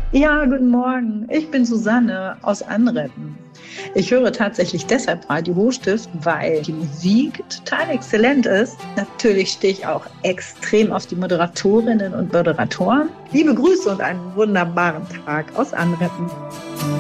Ja, guten Morgen. Ich bin Susanne aus Anreppen. Ich höre tatsächlich deshalb Radio Hochstift, weil die Musik total exzellent ist. Natürlich stehe ich auch extrem auf die Moderatorinnen und Moderatoren. Liebe Grüße und einen wunderbaren Tag aus Anreppen.